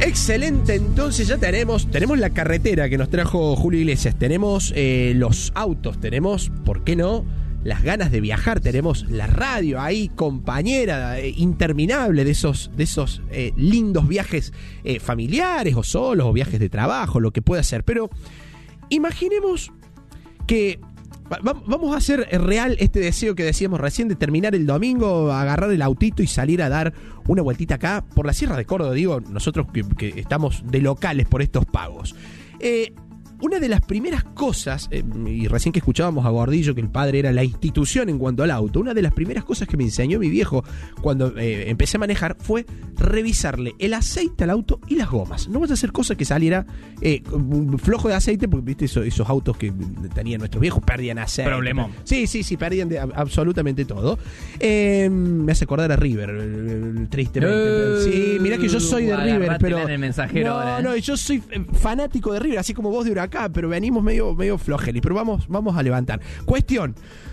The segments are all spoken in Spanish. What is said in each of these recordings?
Excelente, entonces ya tenemos la carretera que nos trajo Julio Iglesias, tenemos los autos, tenemos, ¿por qué no?, las ganas de viajar, tenemos la radio ahí, compañera interminable de esos lindos viajes familiares o solos, o viajes de trabajo, lo que pueda ser. Pero imaginemos que vamos a hacer real este deseo que decíamos recién de terminar el domingo, agarrar el autito y salir a dar una vueltita acá por la Sierra de Córdoba, digo, nosotros que estamos de locales por estos pagos. Una de las primeras cosas, y recién que escuchábamos a Gordillo que el padre era la institución en cuanto al auto, una de las primeras cosas que me enseñó mi viejo cuando empecé a manejar fue revisarle el aceite al auto y las gomas. No vas a hacer cosas que saliera flojo de aceite, porque viste esos autos que tenían nuestros viejos perdían aceite. Problemón. Sí, perdían absolutamente todo. Me hace acordar a River, tristemente. Sí, mirá que yo soy de River, pero en el mensajero ahora, no, yo soy fanático de River, así como vos de Huracán, pero venimos medio flojelis, pero vamos a levantar. Cuestión,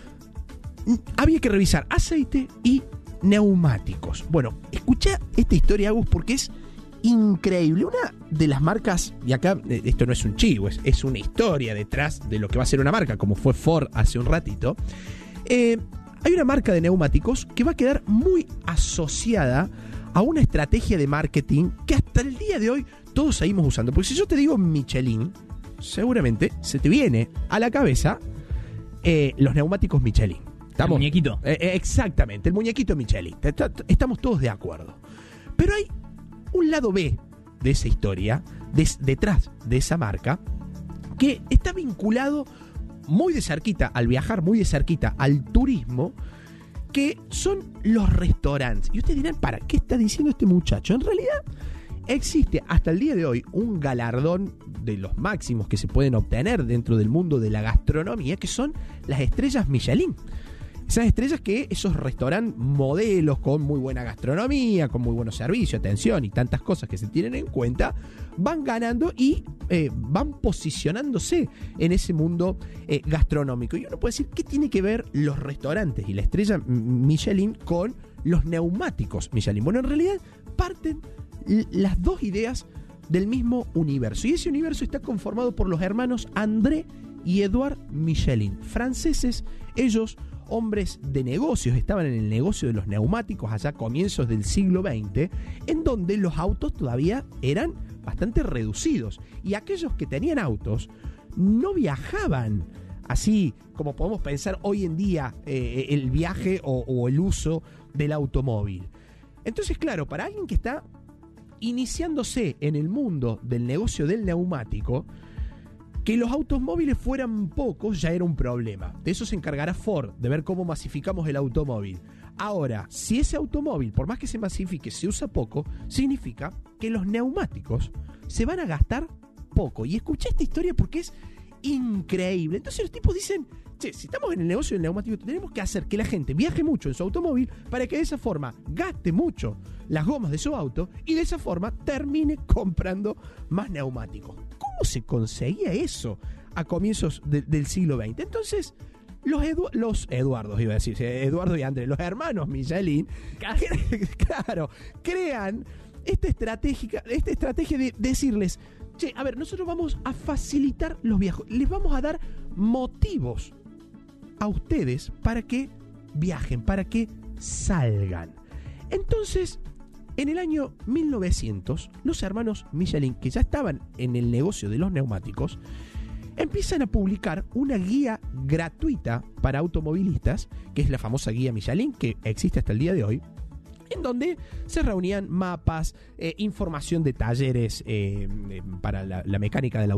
había que revisar aceite y neumáticos. Bueno, escucha esta historia, Agus, porque es increíble. Una de las marcas, y acá esto no es un chivo, es una historia detrás de lo que va a ser una marca, como fue Ford hace un ratito. Hay una marca de neumáticos que va a quedar muy asociada a una estrategia de marketing que hasta el día de hoy todos seguimos usando. Porque si yo te digo Michelin, seguramente se te viene a la cabeza los neumáticos Michelin. ¿Estamos? El muñequito. Exactamente, el muñequito Michelin. Estamos todos de acuerdo. Pero hay un lado B de esa historia, detrás de esa marca, que está vinculado muy de cerquita al viajar, muy de cerquita al turismo, que son los restaurantes. Y ustedes dirán, ¿para qué está diciendo este muchacho? En realidad existe hasta el día de hoy un galardón de los máximos que se pueden obtener dentro del mundo de la gastronomía, que son las estrellas Michelin. Esas estrellas que esos restaurantes modelos con muy buena gastronomía, con muy buenos servicios, atención y tantas cosas que se tienen en cuenta, van ganando y van posicionándose en ese mundo gastronómico. Y uno puede decir, ¿qué tiene que ver los restaurantes y la estrella Michelin con los neumáticos Michelin? Bueno, en realidad parten las dos ideas del mismo universo. Y ese universo está conformado por los hermanos André y Edouard Michelin, franceses, ellos hombres de negocios, estaban en el negocio de los neumáticos allá a comienzos del siglo XX, en donde los autos todavía eran bastante reducidos. Y aquellos que tenían autos no viajaban así como podemos pensar hoy en día el viaje o el uso del automóvil. Entonces, claro, para alguien que está iniciándose en el mundo del negocio del neumático, que los automóviles fueran pocos ya era un problema. De eso se encargará Ford, de ver cómo masificamos el automóvil. Ahora, si ese automóvil, por más que se masifique, se usa poco, significa que los neumáticos se van a gastar poco. Y escuché esta historia porque es increíble. Entonces los tipos dicen, che, si estamos en el negocio del neumático, tenemos que hacer que la gente viaje mucho en su automóvil para que de esa forma gaste mucho las gomas de su auto y de esa forma termine comprando más neumáticos. ¿Cómo se conseguía eso a comienzos del siglo XX? Entonces, los Eduardos, iba a decir, Eduardo y Andrés, los hermanos Michelin, claro, crean esta estrategia de decirles, che, a ver, nosotros vamos a facilitar los viajes, les vamos a dar motivos a ustedes para que viajen, para que salgan. Entonces, en el año 1900, los hermanos Michelin, que ya estaban en el negocio de los neumáticos, empiezan a publicar una guía gratuita para automovilistas, que es la famosa guía Michelin, que existe hasta el día de hoy, en donde se reunían mapas, información de talleres para la mecánica del automóvil,